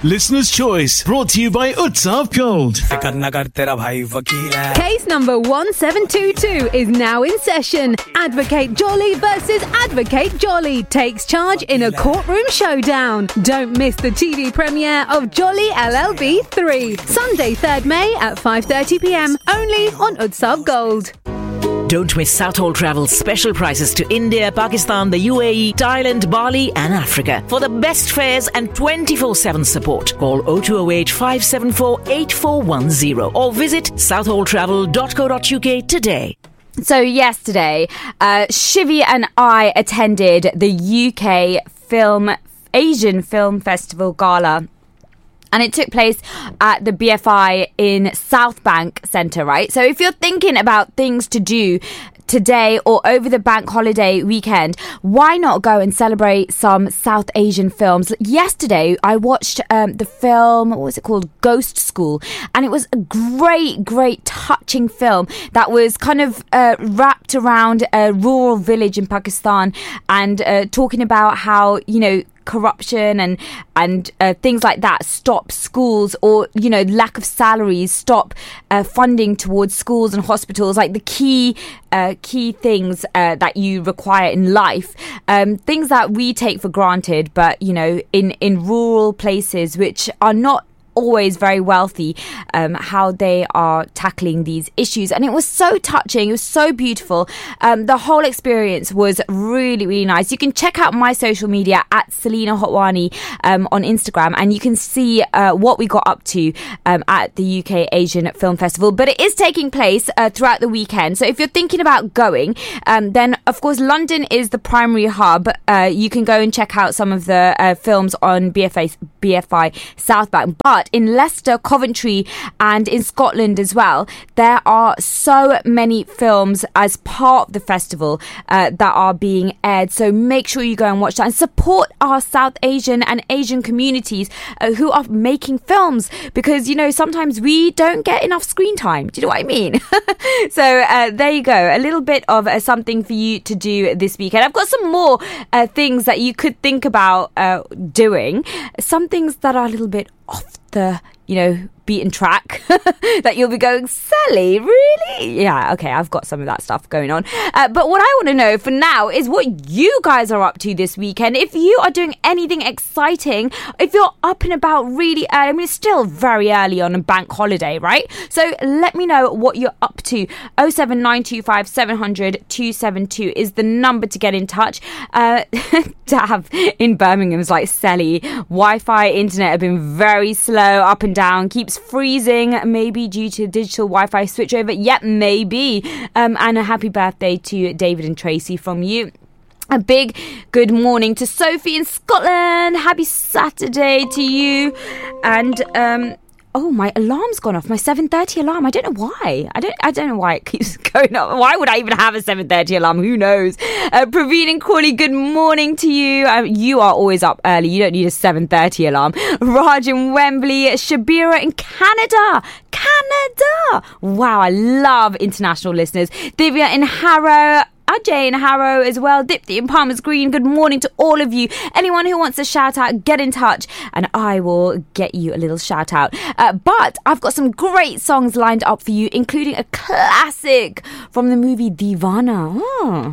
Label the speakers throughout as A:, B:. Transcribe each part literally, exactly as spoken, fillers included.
A: Listener's Choice, brought to you by Utsav Gold.
B: Case number one seven two two is now in session. Advocate Jolly versus Advocate Jolly takes charge in a courtroom showdown. Don't miss the T V premiere of Jolly L L B three, Sunday third May at five thirty p m, only on Utsav Gold.
C: Don't miss Southall Travel's special prices to India, Pakistan, the U A E, Thailand, Bali and Africa. For the best fares and twenty-four seven support, call oh two oh eight, five seven four, eight four one oh or visit southall travel dot co dot u k today.
D: So yesterday, uh, Shivi and I attended the U K Film Asian Film Festival Gala. And it took place at the B F I in South Bank Centre, right? So if you're thinking about things to do today or over the bank holiday weekend, why not go and celebrate some South Asian films? Yesterday, I watched um, the film, what was it called? Ghost School. And it was a great, great, touching film that was kind of uh, wrapped around a rural village in Pakistan and uh, talking about how, you know, corruption and and uh, things like that stop schools, or you know, lack of salaries stop uh, funding towards schools and hospitals, like the key uh, key things uh, that you require in life, um, things that we take for granted, but you know, in in rural places which are not always very wealthy, um, how they are tackling these issues. And it was so touching. It was so beautiful. Um, the whole experience was really, really nice. You can check out my social media at Selena Hotwani um, on Instagram, and you can see uh, what we got up to um, at the U K Asian Film Festival. But it is taking place uh, throughout the weekend. So if you're thinking about going, um, then of course London is the primary hub. Uh, you can go and check out some of the uh, films on B F I, B F I South Bank. But in Leicester, Coventry and in Scotland as well, there are so many films as part of the festival uh, that are being aired. So make sure you go and watch that and support our South Asian and Asian communities uh, who are making films, because, you know, sometimes we don't get enough screen time. Do you know what I mean? So uh, there you go. A little bit of uh, something for you to do this weekend. I've got some more uh, things that you could think about uh, doing. Some things that are a little bit off the, you know, beaten track that you'll be going, Sally, really? Yeah, okay, I've got some of that stuff going on. Uh, but what I want to know for now is what you guys are up to this weekend. If you are doing anything exciting, if you're up and about really early, I mean, it's still very early on a bank holiday, right? So let me know what you're up to. oh seven nine two five seven hundred two seven two is the number to get in touch. Uh, Dav in Birmingham is like, Sally, Wi-Fi internet have been very slow, up and down, keeps freezing, maybe due to digital Wi-Fi switchover. Yep, maybe. Um, and a happy birthday to David and Tracy from you. A big good morning to Sophie in Scotland. Happy Saturday to you. And um oh, my alarm's gone off. My seven thirty alarm. I don't know why. I don't I don't know why it keeps going off. Why would I even have a seven thirty alarm? Who knows? Uh, Praveen and Corley, good morning to you. Uh, you are always up early. You don't need a seven thirty alarm. Raj in Wembley. Shabira in Canada. Canada. Wow, I love international listeners. Divya in Harrow. Ajay in Harrow as well. Dipti in Palmer's Green. Good morning to all of you. Anyone who wants a shout out, get in touch and I will get you a little shout out. Uh, but I've got some great songs lined up for you, including a classic from the movie Deewana. Oh.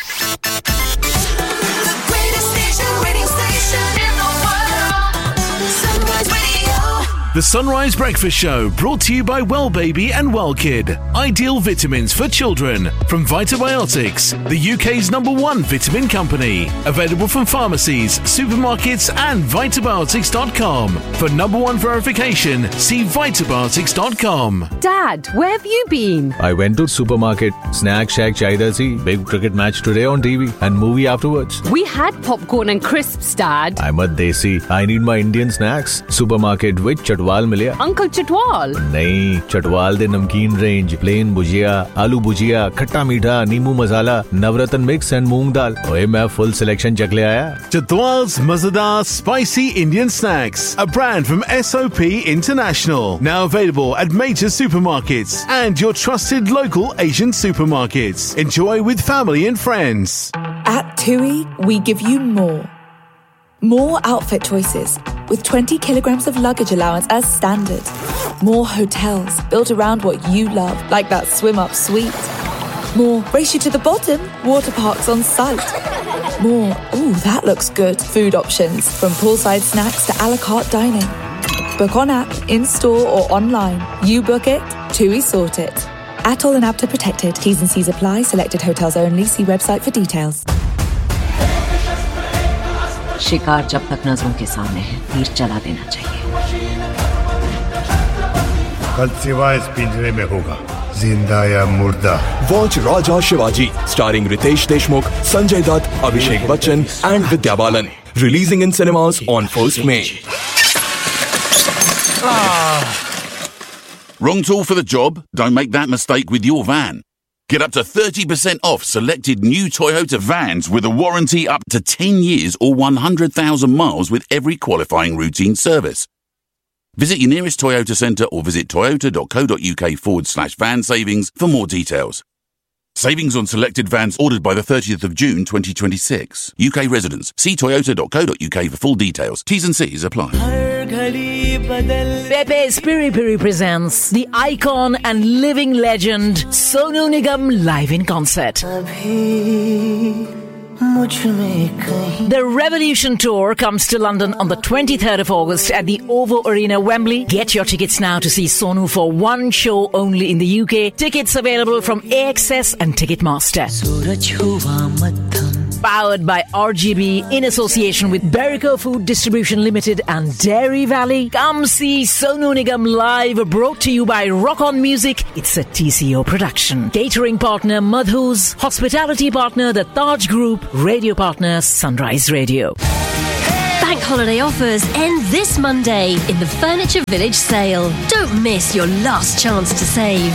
E: The greatest station, radio station in the world. Sunrise Radio.
A: The Sunrise Breakfast Show, brought to you by Well Baby and Well Kid. Ideal vitamins for children from Vitabiotics, the U K's number one vitamin company. Available from pharmacies, supermarkets and vitabiotics dot com. For number one verification, see vitabiotics dot com.
B: Dad, where have you been?
F: I went to supermarket. Snack shack chahiye thi. Big cricket match today on T V and movie afterwards.
B: We had popcorn and crisps, Dad.
F: I'm a desi. I need my Indian snacks. Supermarket with Chatwal मिलिया.
B: Uncle Chatwal?
F: नहीं, चटवाल दे नमकीन range, plane भुजिया, आलू भुजिया, खट्टा मीठा, नींबू मसाला, नवरत्न mix and मूंग दाल. ओए मैं full selection चख ले आया.
A: Chatwal's Mazadar Spicy Indian Snacks, a brand from S O P International. Now available at major supermarkets and your trusted local Asian supermarkets. Enjoy with family and friends.
G: At TUI, we give you more. More outfit choices, with twenty kilograms of luggage allowance as standard. More hotels built around what you love, like that swim-up suite. More race you to the bottom, water parks on site. More, ooh, that looks good, food options, from poolside snacks to a la carte dining. Book on app, in-store or online. You book it, TUI sort it. Atoll and Apta protected. T's and C's apply. Selected hotels only. See website for details.
H: शिकार जब तक नजरों के सामने है, तीर चला देना चाहिए।
I: कल सिवा इस पिंजरे में होगा, जिंदा या मुर्दा।
J: Watch Raja Shivaji, starring Ritesh Deshmukh, Sanjay Dutt, Abhishek Bachchan, and Vidya Balan. Releasing in cinemas on first May.
K: Wrong tool for the job? Don't make that mistake with your van. Get up to thirty percent off selected new Toyota vans with a warranty up to ten years or one hundred thousand miles with every qualifying routine service. Visit your nearest Toyota centre or visit toyota.co.uk forward slash van savings for more details. Savings on selected vans ordered by the thirtieth of June twenty twenty-six. U K residents. See toyota.co.uk for full details. T's and C's apply.
C: Pepe's Piri Piri presents the icon and living legend Sonu Nigam live in concert. The Revolution Tour comes to London on the twenty-third of August at the OVO Arena, Wembley. Get your tickets now to see Sonu for one show only in the U K. Tickets available from A X S and Ticketmaster. Powered by R G B in association with Berico Food Distribution Limited and Dairy Valley. Come see Sonu Nigam live, brought to you by Rock On Music. It's a T C O production. Catering partner Madhus, hospitality partner the Taj Group, radio partner Sunrise Radio.
L: Bank holiday offers end this Monday in the Furniture Village sale. Don't miss your last chance to save.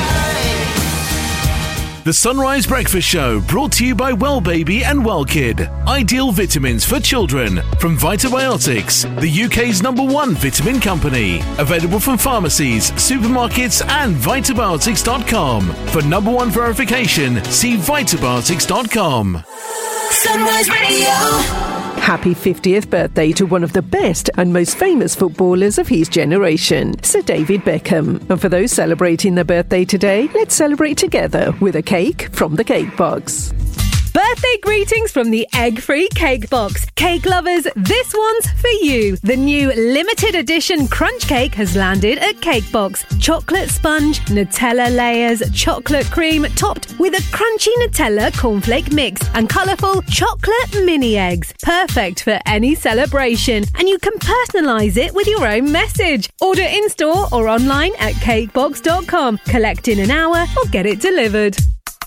A: The Sunrise Breakfast Show, brought to you by Well Baby and Well Kid. Ideal vitamins for children from Vitabiotics, the U K's number one vitamin company. Available from pharmacies, supermarkets and vitabiotics dot com. For number one verification, see vitabiotics dot com.
E: Sunrise Radio.
M: Happy fiftieth birthday to one of the best and most famous footballers of his generation, Sir David Beckham. And for those celebrating their birthday today, let's celebrate together with a cake from the Cake Box.
B: Birthday greetings from the egg-free Cake Box. Cake lovers, this one's for you. The new limited edition crunch cake has landed at Cake Box. Chocolate sponge, Nutella layers, chocolate cream, topped with a crunchy Nutella cornflake mix and colourful chocolate mini eggs. Perfect for any celebration. And you can personalise it with your own message. Order in-store or online at cake box dot com. Collect in an hour or get it delivered.